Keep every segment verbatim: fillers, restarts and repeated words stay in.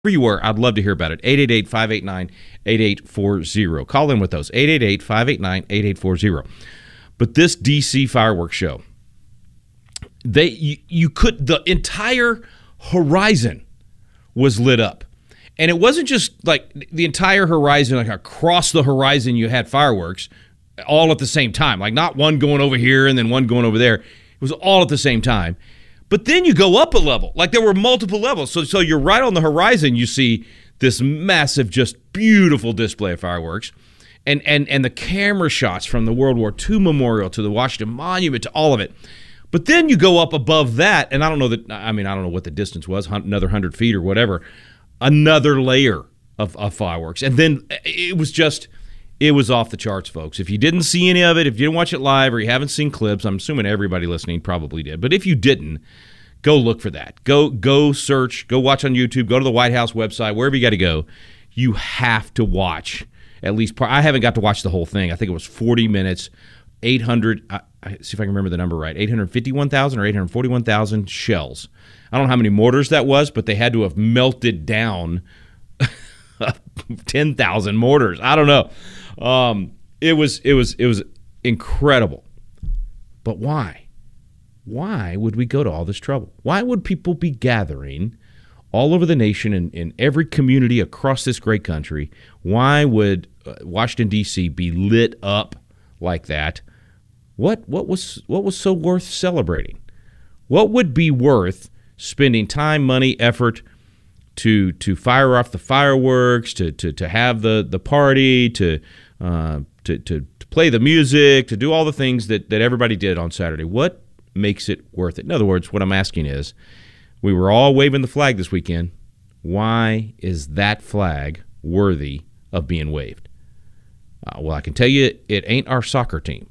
you were, I'd love to hear about it. eight eight eight, five eight nine, eight eight four zero. Call in with those. eight eight eight, five eight nine, eight eight four zero. But this D C fireworks show, they you, you could the entire horizon was lit up. And it wasn't just like the entire horizon, like across the horizon you had fireworks all at the same time. Like not one going over here and then one going over there. It was all at the same time. But then you go up a level. Like there were multiple levels. So so you're right on the horizon. You see this massive, just beautiful display of fireworks. And and and the camera shots from the World War Two Memorial to the Washington Monument to all of it. But then you go up above that, and I don't know that, I mean, I don't know what the distance was, another one hundred feet or whatever, another layer of, of fireworks. And then it was just, it was off the charts, folks. If you didn't see any of it, if you didn't watch it live or you haven't seen clips, I'm assuming everybody listening probably did. But if you didn't, go look for that. Go go search, go watch on YouTube, go to the White House website, wherever you got to go. You have to watch at least part. I haven't got to watch the whole thing. I think it was forty minutes, eight hundred, I, I see if I can remember the number right, eight hundred fifty-one thousand or eight hundred forty-one thousand shells. I don't know how many mortars that was, but they had to have melted down ten thousand mortars. I don't know. Um, it was it was it was incredible. But why? Why would we go to all this trouble? Why would people be gathering all over the nation and in every community across this great country? Why would uh, Washington, D C be lit up like that? What what was what was so worth celebrating? What would be worth spending time, money, effort to to fire off the fireworks, to to to have the the party, to uh, to, to to play the music, to do all the things that that everybody did on Saturday? What makes it worth it? In other words, what I'm asking is, we were all waving the flag this weekend. Why is that flag worthy of being waved? Uh, well, I can tell you, it ain't our soccer team.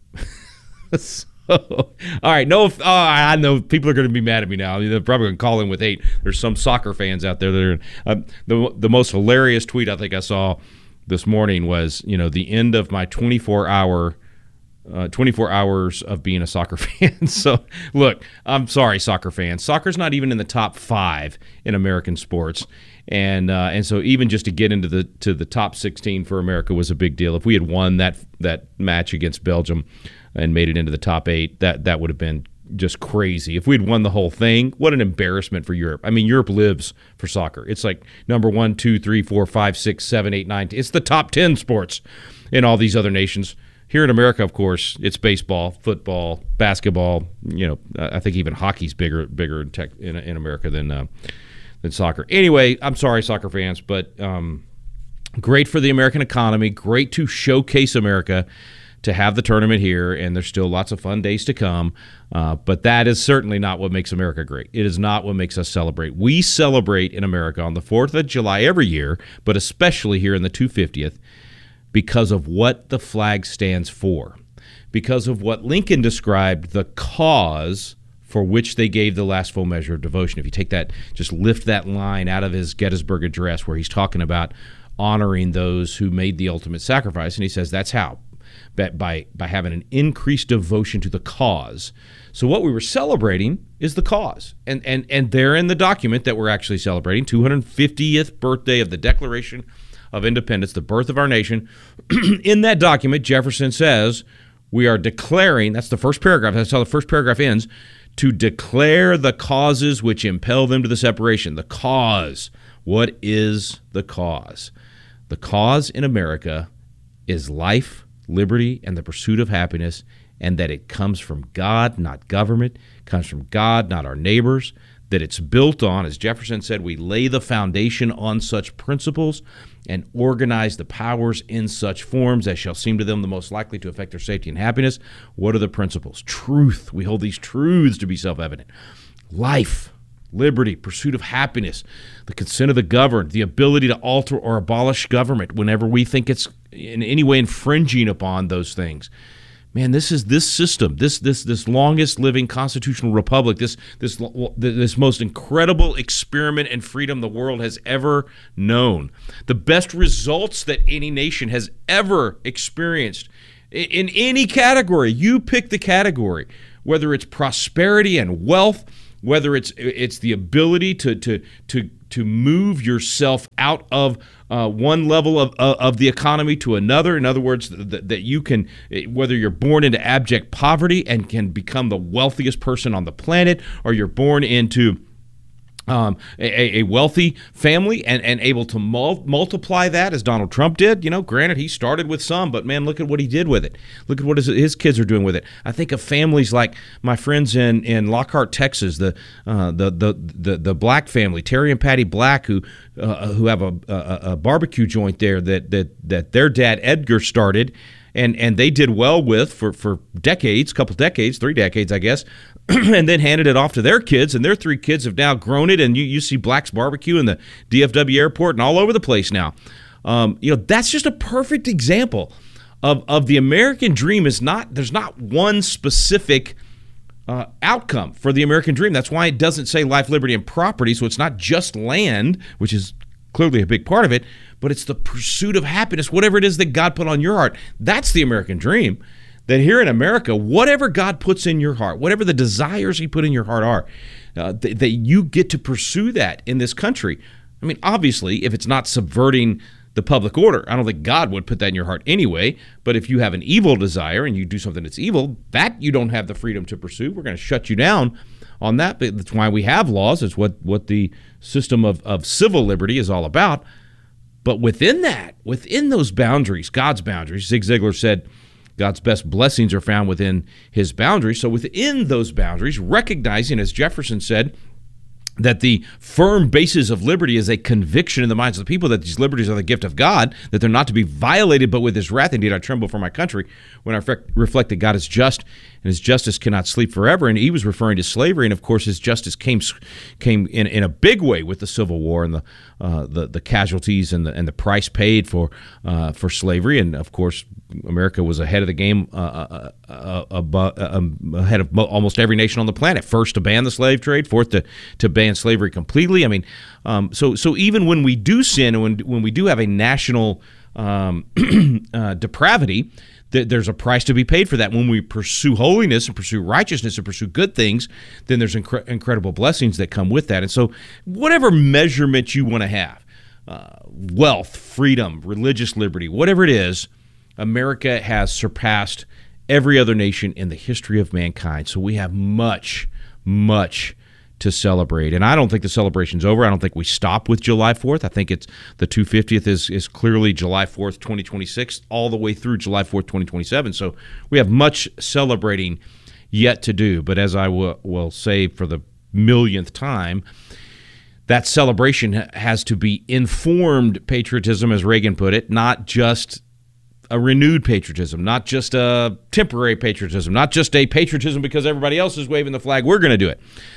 So, all right, no, oh, I know people are going to be mad at me now. They're probably going to call in with hate. There's some soccer fans out there that are. Uh, the the most hilarious tweet I think I saw this morning was, you know, the end of my twenty-four hour. Uh, twenty-four hours of being a soccer fan. So, look, I'm sorry, soccer fans. Soccer's not even in the top five in American sports, and uh, and so even just to get into the to the top sixteen for America was a big deal. If we had won that that match against Belgium and made it into the top eight, that that would have been just crazy. If we'd won the whole thing, what an embarrassment for Europe. I mean, Europe lives for soccer. It's like number one, two, three, four, five, six, seven, eight, nine. It's the top ten sports in all these other nations. Here in America, of course, it's baseball, football, basketball. You know, I think even hockey's bigger, bigger in tech in, in America than uh, than soccer. Anyway, I'm sorry, soccer fans, but um, great for the American economy. Great to showcase America, to have the tournament here, and there's still lots of fun days to come. Uh, but that is certainly not what makes America great. It is not what makes us celebrate. We celebrate in America on the fourth of July every year, but especially here in the two hundred fiftieth. Because of what the flag stands for, because of what Lincoln described the cause for which they gave the last full measure of devotion. If you take that, just lift that line out of his Gettysburg Address where he's talking about honoring those who made the ultimate sacrifice, and he says that's how, by, by having an increased devotion to the cause. So what we were celebrating is the cause. And, and, and there in the document that we're actually celebrating, two hundred fiftieth birthday of the Declaration of Independence, the birth of our nation. In that document, Jefferson says we are declaring, that's the first paragraph, that's how the first paragraph ends, to declare the causes which impel them to the separation. The cause. What is the cause? The cause in America is life, liberty, and the pursuit of happiness, and that it comes from God, not government, comes from God, not our neighbors, that it's built on, as Jefferson said, we lay the foundation on such principles and organize the powers in such forms as shall seem to them the most likely to affect their safety and happiness. What are the principles? Truth. We hold these truths to be self-evident. Life, liberty, pursuit of happiness, the consent of the governed, the ability to alter or abolish government whenever we think it's in any way infringing upon those things. Man, this is this system, this this this longest living constitutional republic, this this this most incredible experiment in freedom the world has ever known. The best results that any nation has ever experienced in any category. You pick the category, whether it's prosperity and wealth, whether it's it's the ability to to to to move yourself out of uh, one level of uh, of the economy to another. In other words, that, that you can, whether you're born into abject poverty and can become the wealthiest person on the planet, or you're born into Um, a, a wealthy family and, and able to mul- multiply that as Donald Trump did. You know, granted, he started with some, but man, look at what he did with it. Look at what his, his kids are doing with it. I think of families like my friends in, in Lockhart, Texas, the, uh, the the the the Black family, Terry and Patty Black, who uh, who have a, a, a barbecue joint there that that that their dad Edgar started. And and they did well with for, for decades, couple decades, three decades, I guess, and then handed it off to their kids, and their three kids have now grown it, and you, you see Black's Barbecue in the D F W airport and all over the place now. Um, you know, that's just a perfect example of, of the American dream. Is not there's not one specific uh, outcome for the American dream. That's why it doesn't say life, liberty, and property, so it's not just land, which is clearly a big part of it, but it's the pursuit of happiness, whatever it is that God put on your heart. That's the American dream. That here in America, whatever God puts in your heart, whatever the desires he put in your heart are, uh, th- that you get to pursue that in this country. I mean, obviously, if it's not subverting the public order, I don't think God would put that in your heart anyway, but if you have an evil desire and you do something that's evil, that you don't have the freedom to pursue. We're going to shut you down on that. But that's why we have laws. It's what, what the system of, of civil liberty is all about. But within that, within those boundaries, God's boundaries, Zig Ziglar said, God's best blessings are found within his boundaries. So within those boundaries, recognizing, as Jefferson said, that the firm basis of liberty is a conviction in the minds of the people that these liberties are the gift of God, that they're not to be violated, but with his wrath, indeed, I tremble for my country, when I reflect that God is just and his justice cannot sleep forever. And he was referring to slavery, and of course his justice came came in, in a big way with the Civil War and the uh, the, the casualties and the and the price paid for uh, for slavery. And of course, America was ahead of the game, uh, uh, uh, uh, uh, ahead of almost every nation on the planet. First to ban the slave trade, fourth to to ban slavery completely. I mean, um, so so even when we do sin, and when when we do have a national um, uh, depravity, th- there's a price to be paid for that. When we pursue holiness and pursue righteousness and pursue good things, then there's incre- incredible blessings that come with that. And so, whatever measurement you want to have, uh, wealth, freedom, religious liberty, whatever it is, America has surpassed every other nation in the history of mankind. So we have much, much to celebrate. And I don't think the celebration's over. I don't think we stop with July fourth. I think it's the two hundred fiftieth is, is clearly July fourth, twenty twenty-six, all the way through July fourth, twenty twenty-seven. So we have much celebrating yet to do. But as I w- will say for the millionth time, that celebration has to be informed patriotism, as Reagan put it, not just a renewed patriotism, not just a temporary patriotism, not just a patriotism because everybody else is waving the flag, we're going to do it.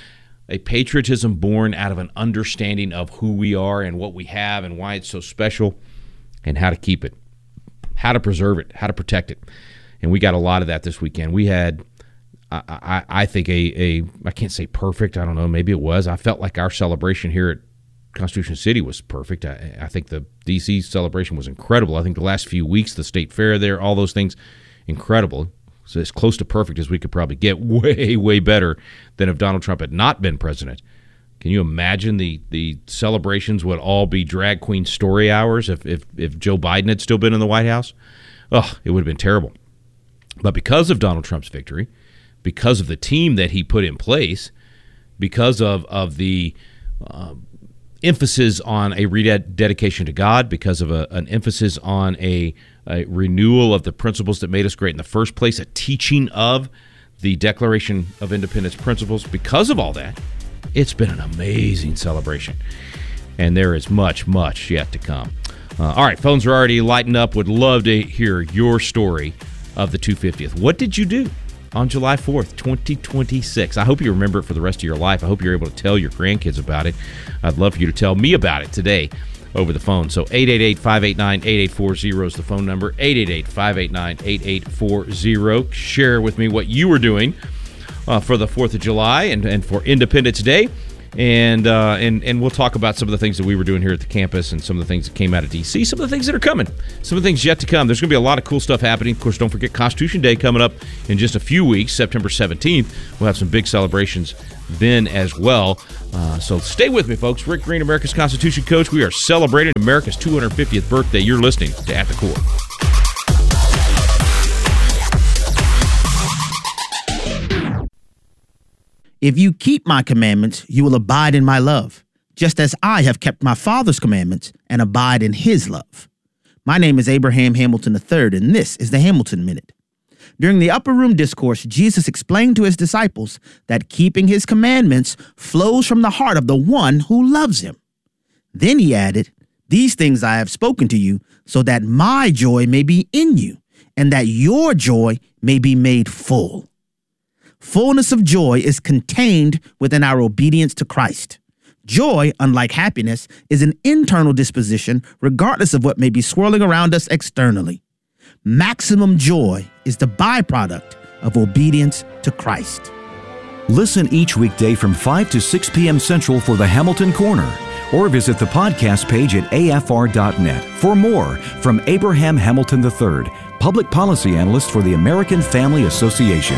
A patriotism born out of an understanding of who we are and what we have and why it's so special and how to keep it, how to preserve it, how to protect it. And we got a lot of that this weekend. We had, I, I, I think, a, a, I can't say perfect, I don't know, maybe it was. I felt like our celebration here at Constitution City was perfect. I, I think the D C celebration was incredible. I think the last few weeks, the state fair there, all those things, incredible. So as close to perfect as we could probably get, way, way better than if Donald Trump had not been president. Can you imagine the the celebrations would all be drag queen story hours if, if, if Joe Biden had still been in the White House? Oh, it would have been terrible. But because of Donald Trump's victory, because of the team that he put in place, because of, of the uh, emphasis on a rededication to God, because of a, an emphasis on a, a renewal of the principles that made us great in the first place, a teaching of the Declaration of Independence principles, because of all that, it's been an amazing celebration. And there is much, much yet to come. Uh, all right, phones are already lighting up. Would love to hear your story of the two hundred fiftieth. What did you do on July fourth, twenty twenty-six? I hope you remember it for the rest of your life. I hope you're able to tell your grandkids about it. I'd love for you to tell me about it today over the phone. So eight eight eight, five eight nine, eight eight four zero is the phone number, eight eight eight, five eight nine, eight eight four zero. Share with me what you were doing uh, for the fourth of July and, and for Independence Day. And, uh, and and we'll talk about some of the things that we were doing here at the campus and some of the things that came out of D C, some of the things that are coming, some of the things yet to come. There's going to be a lot of cool stuff happening. Of course, don't forget Constitution Day coming up in just a few weeks, September seventeenth. We'll have some big celebrations then as well. Uh, so stay with me, folks. Rick Green, America's Constitution Coach. We are celebrating America's two hundred fiftieth birthday. You're listening to At the Core. If you keep my commandments, you will abide in my love, just as I have kept my Father's commandments and abide in his love. My name is Abraham Hamilton the third, and this is the Hamilton Minute. During the upper room discourse, Jesus explained to his disciples that keeping his commandments flows from the heart of the one who loves him. Then he added, "These things I have spoken to you, so that my joy may be in you, and that your joy may be made full." Fullness of joy is contained within our obedience to Christ. Joy, unlike happiness, is an internal disposition regardless of what may be swirling around us externally. Maximum joy is the byproduct of obedience to Christ. Listen each weekday from five to six p.m. Central for the Hamilton Corner, or visit the podcast page at A F R dot net for more from Abraham Hamilton the third, Public Policy Analyst for the American Family Association.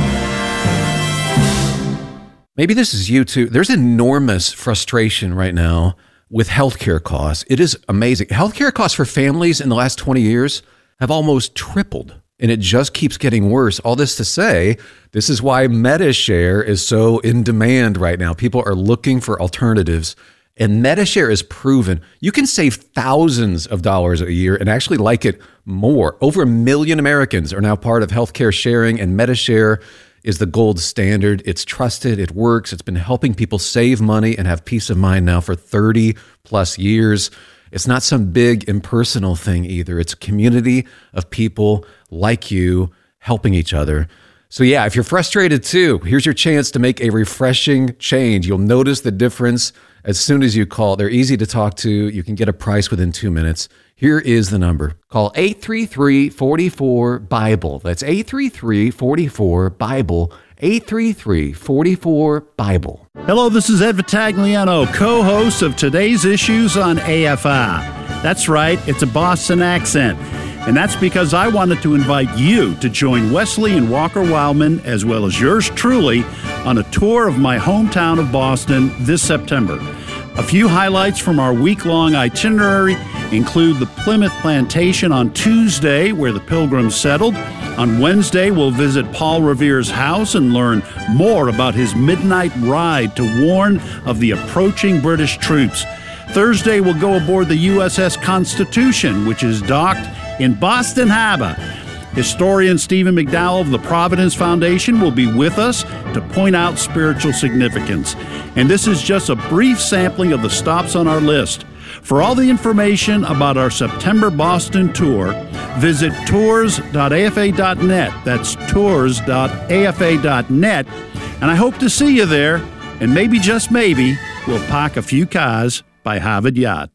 Maybe this is you too. There's enormous frustration right now with healthcare costs. It is amazing. Healthcare costs for families in the last twenty years have almost tripled, and it just keeps getting worse. All this to say, this is why MediShare is so in demand right now. People are looking for alternatives, and MediShare is proven. You can save thousands of dollars a year and actually like it more. Over a million Americans are now part of healthcare sharing, and MediShare is the gold standard. It's trusted, it works. It's been helping people save money and have peace of mind now for thirty plus years. It's not some big impersonal thing either. It's a community of people like you helping each other. So yeah, if you're frustrated too, here's your chance to make a refreshing change. You'll notice the difference as soon as you call. They're easy to talk to. You can get a price within two minutes. Here is the number. Call eight three three, four four, BIBLE. That's eight three three, four four, BIBLE. eight three three, four four, BIBLE. Hello, this is Ed Vitagliano, co-host of Today's Issues on A F I. That's right, it's a Boston accent. And that's because I wanted to invite you to join Wesley and Walker Wildman, as well as yours truly, on a tour of my hometown of Boston this September. A few highlights from our week-long itinerary include the Plymouth Plantation on Tuesday, where the Pilgrims settled. On Wednesday, we'll visit Paul Revere's house and learn more about his midnight ride to warn of the approaching British troops. Thursday, we'll go aboard the U S S Constitution, which is docked in Boston Harbor. Historian Stephen McDowell of the Providence Foundation will be with us to point out spiritual significance. And this is just a brief sampling of the stops on our list. For all the information about our September Boston tour, visit tours dot A F A dot net. That's tours dot A F A dot net. And I hope to see you there. And maybe, just maybe, we'll park a few cars by Harvard Yard.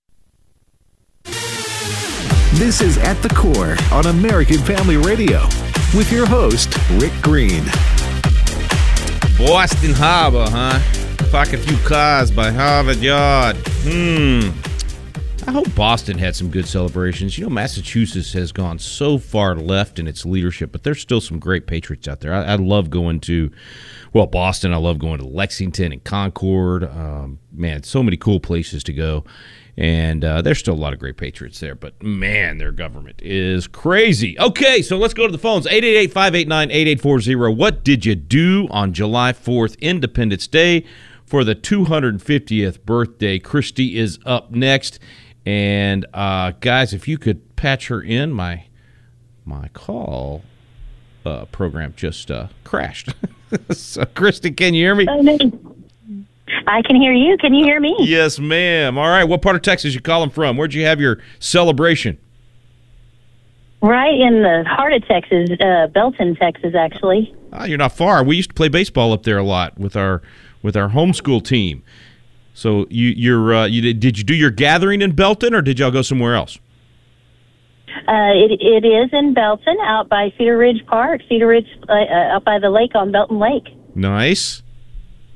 This is At the Core on American Family Radio with your host, Rick Green. Boston Harbor, huh? Park a few cars by Harvard Yard. Hmm. I hope Boston had some good celebrations. You know, Massachusetts has gone so far left in its leadership, but there's still some great patriots out there. I, I love going to, well, Boston. I love going to Lexington and Concord. Um, man, so many cool places to go. And uh, there's still a lot of great patriots there, but man, their government is crazy. Okay, so let's go to the phones. eight eight eight, five eight nine, eight eight four zero. What did you do on July fourth, Independence Day, for the two hundred fiftieth birthday? Christy is up next. And uh, guys, if you could patch her in, my my call uh, program just uh, crashed. So, Christy, can you hear me? Oh, no. I can hear you. Can you hear me? Yes, ma'am. All right. What part of Texas you calling from? Where'd you have your celebration? Right in the heart of Texas, uh, Belton, Texas, actually. Oh, you're not far. We used to play baseball up there a lot with our with our homeschool team. So you you're uh, you did, did you do your gathering in Belton, or did y'all go somewhere else? Uh, it it is in Belton, out by Cedar Ridge Park, Cedar Ridge, uh, uh, out by the lake on Belton Lake. Nice.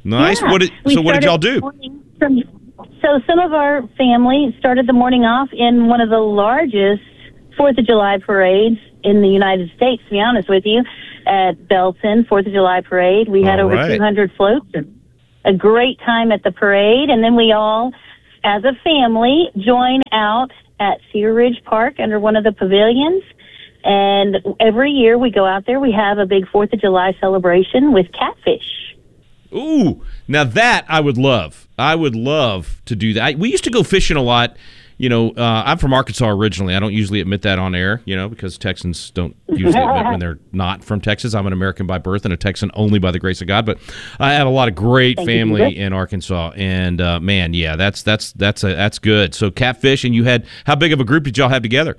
Nice. Yeah. What did, We so what did y'all started do? morning From, so some of our family started the morning off in one of the largest Fourth of July parades in the United States, to be honest with you, at Belton, Fourth of July parade. We had All over right. two hundred floats and a great time at the parade. And then we all, as a family, join out at Cedar Ridge Park under one of the pavilions. And every year we go out there, we have a big Fourth of July celebration with catfish. Ooh, now that I would love. I would love to do that. I, we used to go fishing a lot. You know, uh, I'm from Arkansas originally. I don't usually admit that on air, you know, because Texans don't usually admit when they're not from Texas. I'm an American by birth and a Texan only by the grace of God. But I have a lot of great Thank family you. in Arkansas, and uh, man, yeah, that's that's that's a, that's good. So catfish, and you had how big of a group did y'all have together?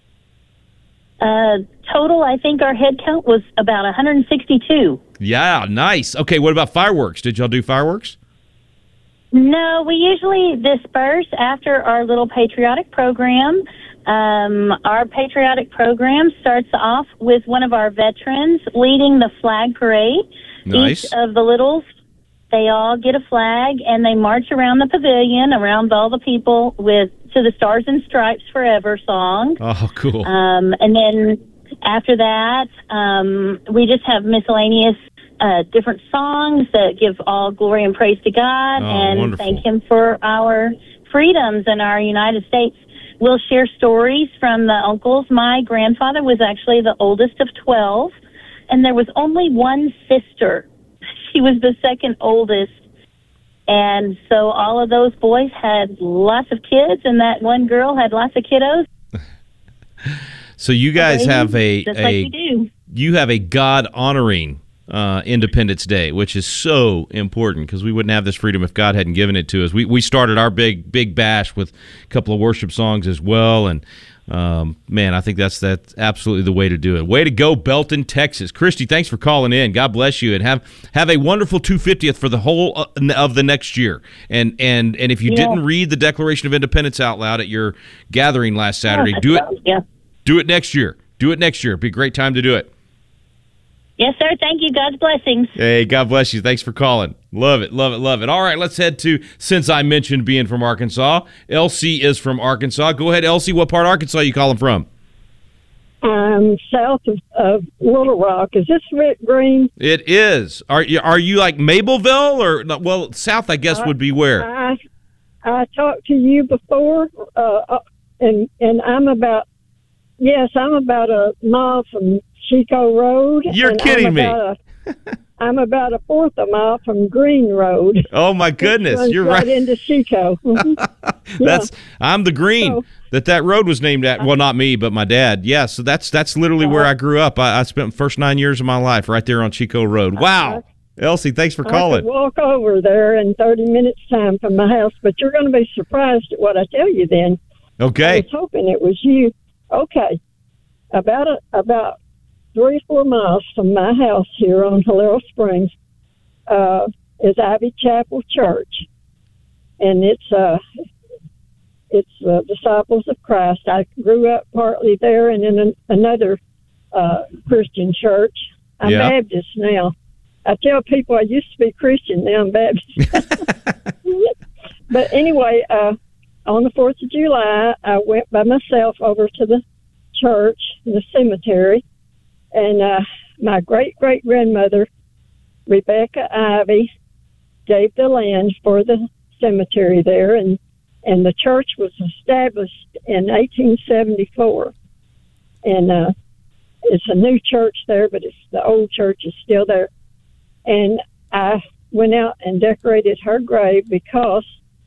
Uh, total, I think our head count was about one hundred sixty-two. Yeah, nice. Okay, what about fireworks? Did y'all do fireworks? No, we usually disperse after our little patriotic program. Um, our patriotic program starts off with one of our veterans leading the flag parade. Nice. Each of the littles, they all get a flag, and they march around the pavilion, around all the people, with to the Stars and Stripes Forever song. Oh, cool. Um, and then after that, um, we just have miscellaneous uh, different songs that give all glory and praise to God Oh, and wonderful. thank Him for our freedoms in our United States. We'll share stories from the uncles. My grandfather was actually the oldest of twelve, and there was only one sister. She was the second oldest. And so all of those boys had lots of kids, and that one girl had lots of kiddos. So you guys have a, Just a like we do. you have a God honoring uh, Independence Day, which is so important because we wouldn't have this freedom if God hadn't given it to us. We we started our big big bash with a couple of worship songs as well, and um, man, I think that's that's absolutely the way to do it. Way to go, Belton, Texas. Christy, thanks for calling in. God bless you, and have have a wonderful two hundred fiftieth for the whole uh, of the next year. And and and if you Yeah. didn't read the Declaration of Independence out loud at your gathering last Saturday, do it Yeah. do it next year. Do it next year. It'd be a great time to do it. Yes, sir. Thank you. God's blessings. Hey, God bless you. Thanks for calling. Love it, love it, love it. All right, let's head to, since I mentioned being from Arkansas, Elsie is from Arkansas. Go ahead, Elsie. What part of Arkansas are you calling from? I'm south of, of Little Rock. Is this Rick Green? It is. Are you, are you like Mableville or, well, south, I guess, would be where? I I talked to you before, uh, and and I'm about yes, I'm about a mile from Chico Road. You're and kidding I'm me. about a, I'm about a fourth a mile from Green Road. Oh, my goodness. Runs You're right right. into Chico. Mhm. That's I'm the green So- that that road was named at. Well, not me, but my dad. Yeah, so that's that's literally where I grew up. I, I spent the first nine years of my life right there on Chico Road. Wow. Elsie, thanks for I calling. could walk over there in thirty minutes time from my house, but you're going to be surprised at what I tell you then. I Okay. was hoping it was you. Okay. About a, about three or four miles from my house here on Halero Springs uh, is Ivy Chapel Church. And it's uh, it's uh, Disciples of Christ. I grew up partly there and in an, another uh, Christian church. I'm Yeah. Baptist now. I tell people I used to be Christian, now I'm Baptist. But anyway, uh, on the fourth of July, I went by myself over to the church, the cemetery, and uh, my great-great-grandmother, Rebecca Ivy, gave the land for the cemetery there, and, and the church was established in eighteen seventy-four. And uh, it's a new church there, but it's the old church is still there. And I went out and decorated her grave because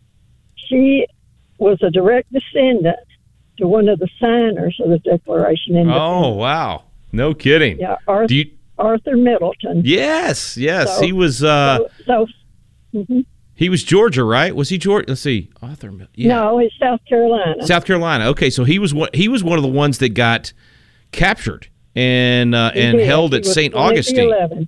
she was a direct descendant to one of the signers of the Declaration of Independence. Oh, wow. No kidding. Yeah, Arthur, Do you, Arthur Middleton. yes, yes. So- he was uh, So, so mhm. he was Georgia, right? Was he Georgia? Let's see. Arthur. Mil- Yeah. No, it's South Carolina. South Carolina. Okay, so he was one. He was one of the ones that got captured and uh, He and did. held He at was Saint one of the Augustine. eleven.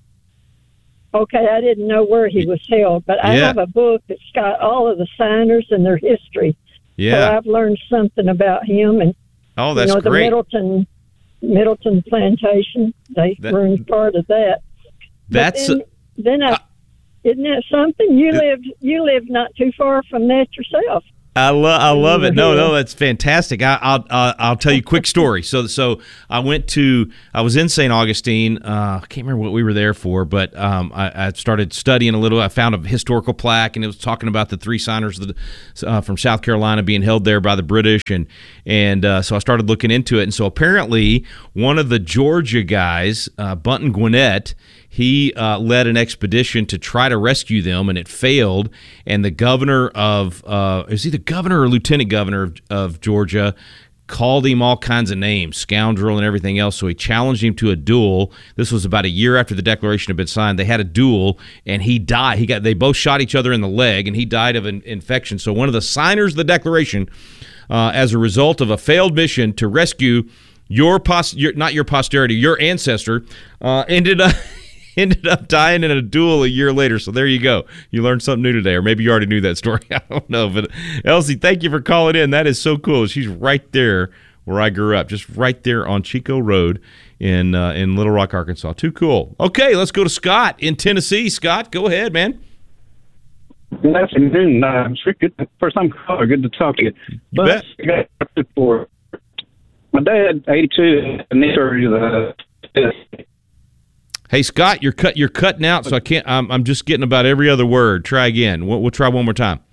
Okay, I didn't know where he was held, but I Yeah. have a book that's got all of the signers and their history. So Yeah. I've learned something about him, and Oh, that's you know the great. Middleton Middleton plantation. They That- were in part of that. But That's then, then I Isn't that something? You lived you lived not too far from that yourself. I love I love it. No, no, that's fantastic. I, I'll uh, I'll tell you a quick story. So so I went to I was in Saint Augustine. Uh, I can't remember what we were there for, but um, I, I started studying a little. I found a historical plaque, and it was talking about the three signers of the, uh, from South Carolina being held there by the British, and and uh, so I started looking into it. And so apparently one of the Georgia guys, uh, Bunton Gwinnett, he uh, led an expedition to try to rescue them, and it failed. And the governor of uh, is he the governor or lieutenant governor of, of Georgia called him all kinds of names, scoundrel and everything else. So he challenged him to a duel. This was about a year after the Declaration had been signed. They had a duel, and he died. He got they both shot each other in the leg, and he died of an infection. So one of the signers of the Declaration, uh, as a result of a failed mission to rescue your pos your, not your posterity, your ancestor, uh, ended up. ended up dying in a duel a year later. So there you go. You learned something new today, or maybe you already knew that story. I don't know. But Elsie, thank you for calling in. That is so cool. She's right there where I grew up, just right there on Chico Road in uh, in Little Rock, Arkansas. Too cool. Okay, let's go to Scott in Tennessee. Scott, go ahead, man. Good afternoon. Uh, good, first time caller. Good to talk to you. But I got for my dad, eighty-two, and they started the. Hey Scott, you're cut. You're cutting out, so I can't. I'm, I'm just getting about every other word. Try again. We'll, we'll try one more time.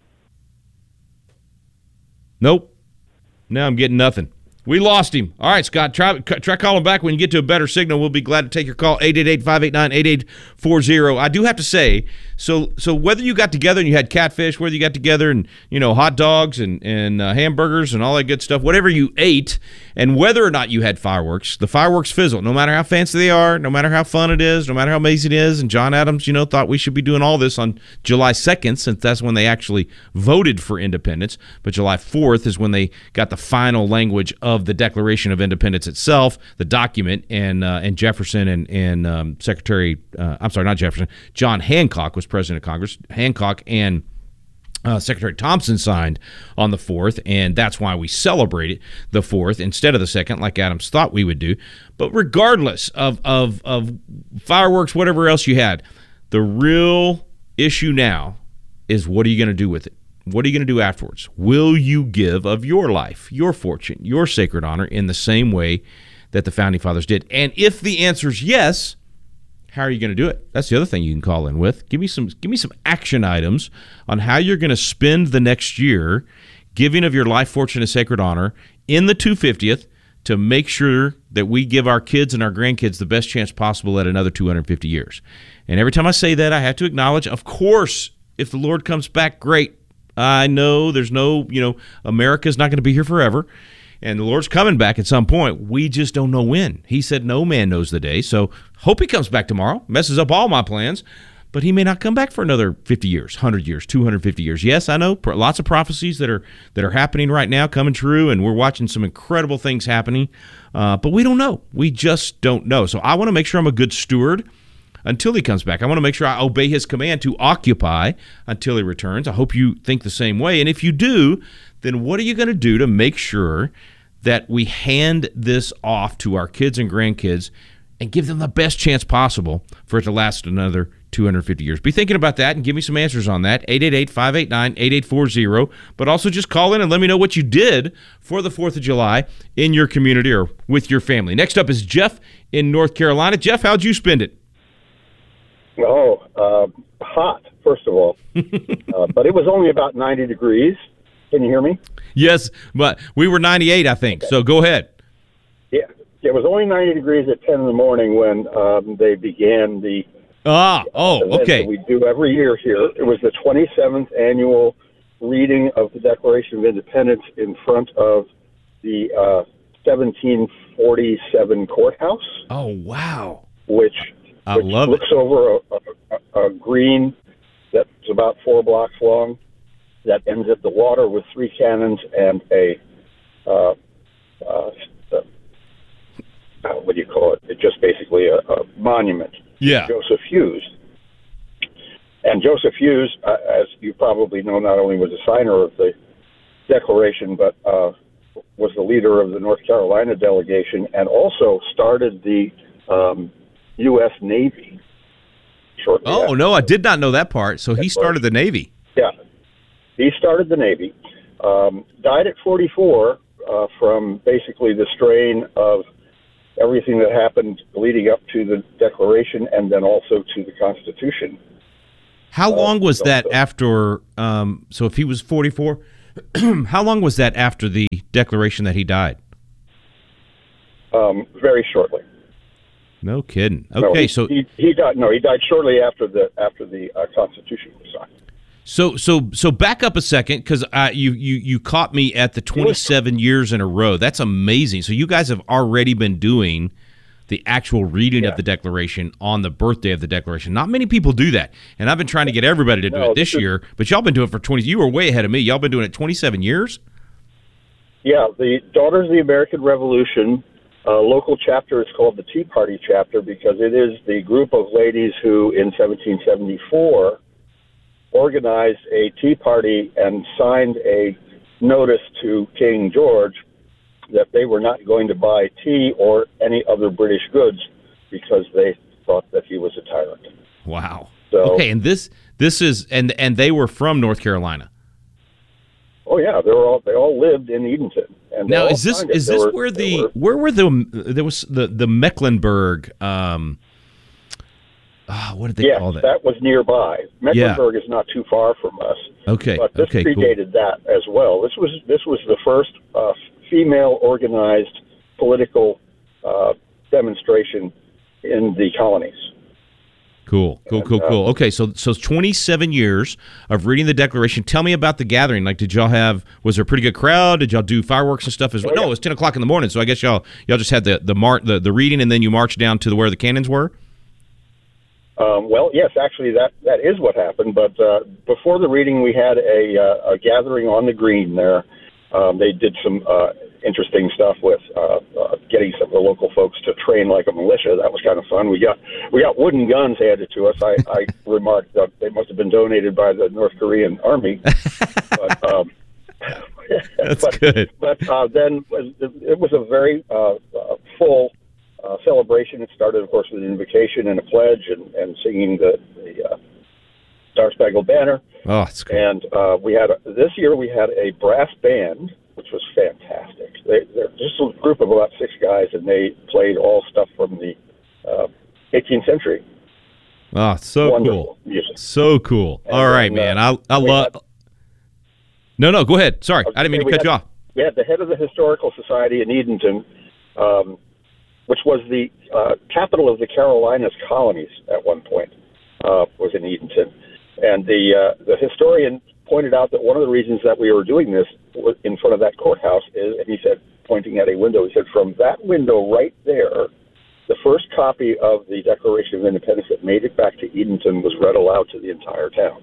Nope. Now I'm getting nothing. We lost him. All right, Scott. Try try calling back when you get to a better signal. We'll be glad to take your call. eight eight eight, five eight nine, eight eight four zero. I do have to say, so so whether you got together and you had catfish, whether you got together and you know hot dogs and and uh, hamburgers and all that good stuff, whatever you ate, and whether or not you had fireworks, the fireworks fizzle. No matter how fancy they are, no matter how fun it is, no matter how amazing it is. And John Adams, you know, thought we should be doing all this on July second, since that's when they actually voted for independence. But July fourth is when they got the final language of the Declaration of Independence itself, the document, and uh, and Jefferson and and um, Secretary, uh, I'm sorry, not Jefferson, John Hancock was President of Congress. Hancock and uh, Secretary Thompson signed on the fourth, and that's why we celebrated the fourth instead of the second, like Adams thought we would do. But regardless of of of fireworks, whatever else you had, the real issue now is what are you going to do with it? What are you going to do afterwards? Will you give of your life, your fortune, your sacred honor in the same way that the Founding Fathers did? And if the answer is yes, how are you going to do it? That's the other thing you can call in with. Give me some give me some action items on how you're going to spend the next year giving of your life, fortune, and sacred honor in the two hundred fiftieth to make sure that we give our kids and our grandkids the best chance possible at another two hundred fifty years. And every time I say that, I have to acknowledge, of course, if the Lord comes back, great. I know there's no, you know, America's not going to be here forever, and the Lord's coming back at some point. We just don't know when. He said no man knows the day, so hope he comes back tomorrow, messes up all my plans, but he may not come back for another fifty years, one hundred years, two hundred fifty years. Yes, I know lots of prophecies that are that are happening right now coming true, and we're watching some incredible things happening, uh, but we don't know. We just don't know. So I want to make sure I'm a good steward until he comes back. I want to make sure I obey his command to occupy until he returns. I hope you think the same way. And if you do, then what are you going to do to make sure that we hand this off to our kids and grandkids and give them the best chance possible for it to last another two hundred fifty years? Be thinking about that and give me some answers on that. eight eight eight, five eight nine, eight eight four zero. But also just call in and let me know what you did for the fourth of July in your community or with your family. Next up is Jeff in North Carolina. Jeff, how'd you spend it? Oh, uh, hot, first of all. uh, but it was only about ninety degrees. Can you hear me? Yes, but we were ninety-eight, I think. Okay. So go ahead. Yeah, it was only ninety degrees at ten in the morning when um, they began the ah oh event okay that we do every year here. It was the twenty-seventh annual reading of the Declaration of Independence in front of the uh, seventeen forty-seven courthouse. Oh wow! Which I which love looks it. over a, a, a green that's about four blocks long that ends at the water with three cannons and a, uh, uh, uh, what do you call it? It's just basically a, a monument. Yeah. Joseph Hughes. And Joseph Hughes, uh, as you probably know, not only was a signer of the Declaration, but uh, was the leader of the North Carolina delegation and also started the um, U S Navy shortly. Oh, after. no, I did not know that part. So he started the Navy. Yeah. He started the Navy, um, died at forty-four uh, from basically the strain of everything that happened leading up to the Declaration and then also to the Constitution. How long was uh, that also. after, um, so if he was forty-four, how long was that after the Declaration that he died? Um, very shortly. No kidding. Okay, no, he, so he, he died. No, he died shortly after the after the uh, Constitution was signed. so so so back up a second, because uh, you you you caught me at the twenty-seven years in a row. That's amazing. So you guys have already been doing the actual reading Yeah. of the Declaration on the birthday of the Declaration. Not many people do that, and I've been trying to get everybody to do No, it this this is- year. But y'all been doing it for twenty. You were way ahead of me. Y'all been doing it twenty-seven years. Yeah, the Daughters of the American Revolution uh, local chapter is called the Tea Party chapter because it is the group of ladies who, in seventeen seventy-four, organized a tea party and signed a notice to King George that they were not going to buy tea or any other British goods because they thought that he was a tyrant. Wow. So- okay, and this this is and and they were from North Carolina. Oh yeah, they were all they all lived in Edenton. And they Now, all is this signed it. is There this were- where there the were- where were the there was the the Mecklenburg um ah, what did they Yes, call that? that was nearby. Mecklenburg is not too far from us. Okay, But this okay, cool. predated that as well. This was this was the first uh, female organized political uh, demonstration in the colonies. Cool, cool, cool, uh, cool. Okay, so so twenty-seven years of reading the Declaration. Tell me about the gathering. Like, did y'all have? Was there a pretty good crowd? Did y'all do fireworks and stuff as well? Oh, yeah. No, it was ten o'clock in the morning. So I guess y'all y'all just had the the mar- the, the reading, and then you marched down to the, where the cannons were. Um, well, yes, actually, that, that is what happened. But uh, before the reading, we had a, uh, a gathering on the green there. Um, they did some uh, interesting stuff with uh, uh, getting some of the local folks to train like a militia. That was kind of fun. We got we got wooden guns handed to us. I, I remarked that they must have been donated by the North Korean Army. But, um, That's but, good. But uh, then it was a very uh, uh, full uh, celebration. It started, of course, with an invocation and a pledge and, and singing the, the uh, Star Spangled Banner. Oh, that's cool. And uh, we had a, this year we had a brass band, which was fantastic. They, they're just a group of about six guys, and they played all stuff from the uh, eighteenth century. Oh, so Wonderful cool. music. So cool. And All right, then, man. uh, I I we love. had- No, no. Go ahead. Sorry, was I didn't mean to gonna cut say you we off. had- We had the head of the Historical Society in Edenton, um, which was the uh, capital of the Carolinas colonies at one point, uh, was in Edenton. And the uh, the historian pointed out that one of the reasons that we were doing this was in front of that courthouse is, and he said, pointing at a window, he said, from that window right there, the first copy of the Declaration of Independence that made it back to Edenton was read aloud to the entire town.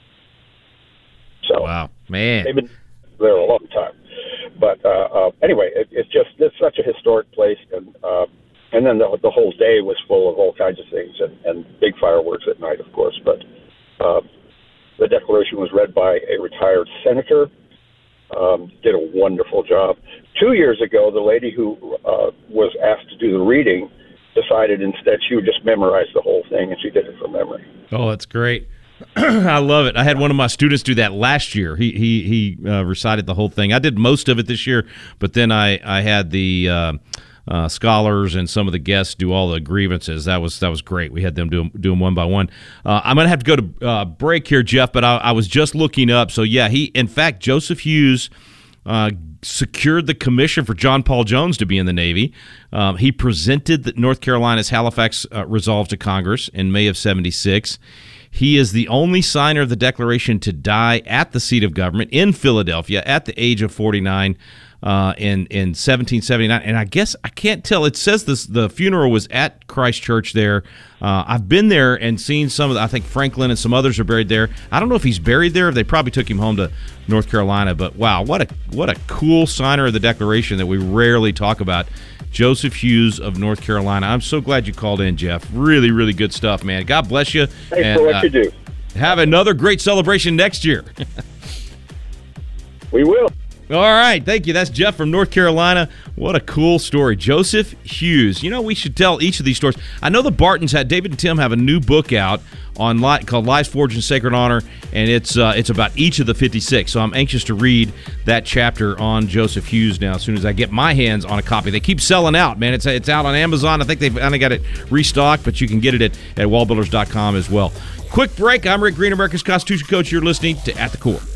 So Wow, man. they've been there a long time. But uh, uh, anyway, it, it's just it's such a historic place, and uh, and then the, the whole day was full of all kinds of things, and, and big fireworks at night, of course. But uh, the Declaration was read by a retired senator. Um, did a wonderful job. Two years ago, the lady who uh, was asked to do the reading decided instead she would just memorize the whole thing, and she did it from memory. Oh, that's great. I love it. I had one of my students do that last year. He he he uh, recited the whole thing. I did most of it this year, but then I I had the uh, uh, scholars and some of the guests do all the grievances. That was that was great. We had them do them, do them one by one. Uh, I'm gonna have to go to uh, break here, Jeff. But I, I was just looking up. So yeah, he in fact Joseph Hughes uh, secured the commission for John Paul Jones to be in the Navy. Um, he presented the North Carolina's Halifax uh, Resolve to Congress in May of seventy-six. He is the only signer of the Declaration to die at the seat of government in Philadelphia at the age of forty-nine uh, in in seventeen seventy-nine. And I guess I can't tell. It says this the funeral was at Christ Church there. Uh, I've been there and seen some of the, I think Franklin and some others are buried there. I don't know if he's buried there. If they probably took him home to North Carolina. But wow, what a what a cool signer of the Declaration that we rarely talk about. Joseph Hughes of North Carolina. I'm so glad you called in, Jeff. Really, really good stuff, man. God bless you. Thanks and, for what uh, you do. Have another great celebration next year. We will. All right, thank you. That's Jeff from North Carolina. What a cool story. Joseph Hughes. You know, we should tell each of these stories. I know the Bartons had, David and Tim have a new book out on called Lives Forged in Sacred Honor, and it's uh, it's about each of the fifty-six. So I'm anxious to read that chapter on Joseph Hughes now as soon as I get my hands on a copy. They keep selling out, man. It's it's out on Amazon. I think they've only got it restocked, but you can get it at, at wall builders dot com as well. Quick break. I'm Rick Green, America's Constitution Coach. You're listening to At the Core.